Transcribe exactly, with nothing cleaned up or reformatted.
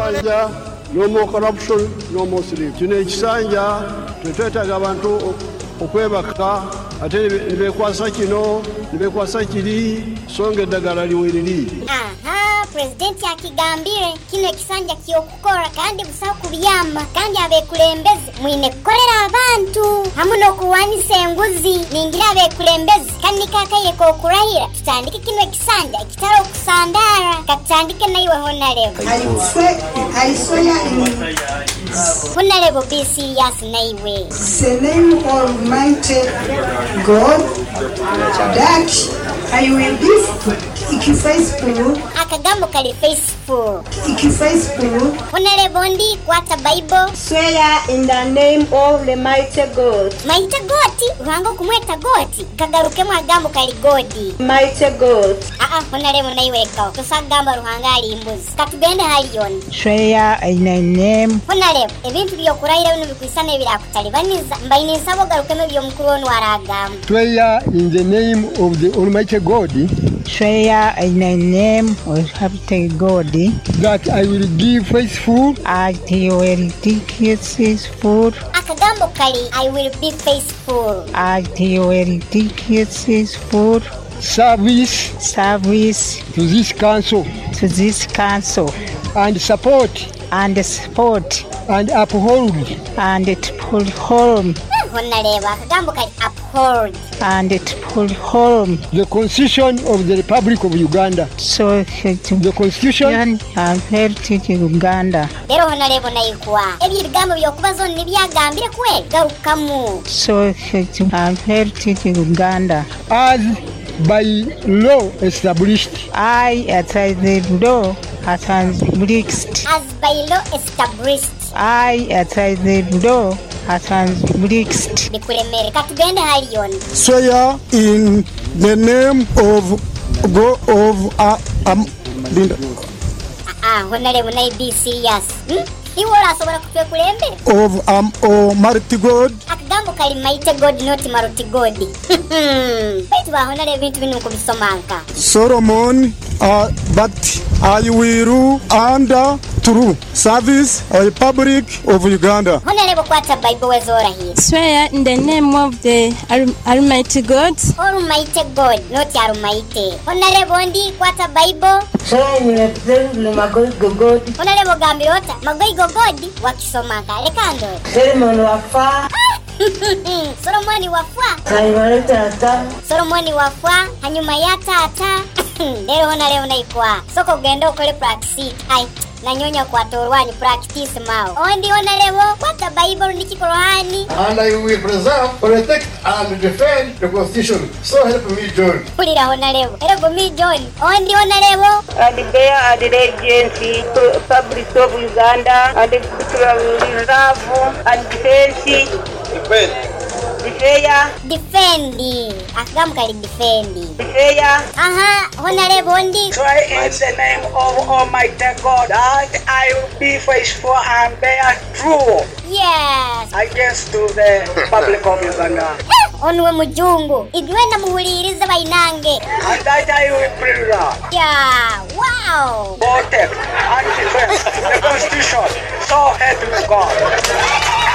ekisanja, no more corruption, no more slavery. Kino ekisanja tetwetaaga abantu okwebaka ate nibekwasa kino nibekwasa kiri songa eddagala liweriri. Aha, Presidenti akigambire kino ekisanja ky'okukora kandi busawo kubyama kandi abekulembeze mwine kukolera abantu hamu n'okuwanisa enguzi ningira abekulembeze kandi nikakaire k'okurahira tutandike kino ekisanja ekitara okusandaara katutandike naiwe honarebo aisweya honarebo be serious naiwe. The name of Almighty God that I will be faithful. Akagambo kali faithful. Faithful. Honorable ndi kwata Bible. Swear in the name of the mighty God. Mighty God. Ruhango kumweta God. Kagaruke mwagambo kali God. Mighty God. Ah ah honorable naiweka. Tusagamba ruhanga ali imbuzi. Katugende hali yoni. Swear in the name. Honorable ebintu byokurayira bino bikwisana ebirakutalibaniza mbayini nsabo garukeme byo mukuru wonu waragamba. Swear in the name of the Almighty God. Swear in the name of Almighty God that I will give faithful. That you will be faithful. Akagambo kali I will be faithful. That you will be faithful. Service. Service. To this council. To this council. And support. And support. And uphold. And uphold. Honareba akagambo kali uphold. And uphold the Constitution of the Republic of Uganda. So the Constitution and heritage Uganda. Lero honarebo naikwa ebigambo byokubazo nibyagambire kwe garukamu. So and heritage Uganda as by law established. I as the law established. As by law established. I as the law established. Bikuremere katugende hali yoni. Swear in the name of God of uh, um Linda. Ah, honarebo nai be serious. Hmm? Iwola asobora kutwe kulembe. Of um Almighty God. Akagambo kali mighty God not Maruti God. Baitu ba honarebo bintu binu kubisomanka. Solomon uh, but I will under true service of the Republic of Uganda. Honorable kwata Bible wezora here. Swear in the name of the Almighty God. Almighty God, not Almighty. Honorable ndi kwata Bible. Swear in the name of Magoigo God. Honorable gambirota Magoigo God wakisomanga lekando. Solomon wafa. Solomoni wafa. Solomoni tata. Solomoni wafa hanyuma ya tata. Lero honarebo naikwa. Soko gendo kole practice. Ai na nyonya kwa torwani practice mao. Ondi honarebo kwata Bible ndiki Qur'ani. And I will preserve, protect and defend the Constitution. So help me John. Kulira honarebo. Help me John. Ondi honarebo. And bear and agency public of Uganda and the reserve and defense. Defend. Defeya. Defendi. Akagambo kali defendi. Defeya. Aha, honorable ndi. Try in the name of Almighty God that I will be faithful and bear true. Yes. Against to the public of Uganda. Onwe mujungu. Idwenda muhuliriza bainange. And that I will preserve. Yeah. Wow. Protect and defend the Constitution. So help me God.